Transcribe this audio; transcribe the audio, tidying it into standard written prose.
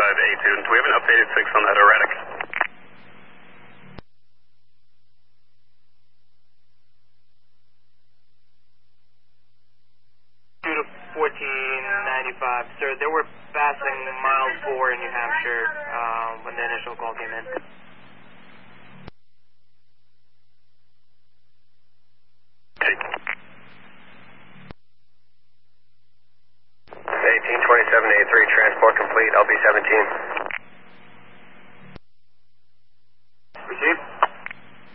A2. Do we have an updated 6 on that erratic? 1495. Sir, they were passing mile 4 in New Hampshire when the initial call came in. A1827A3, transport complete, LB17.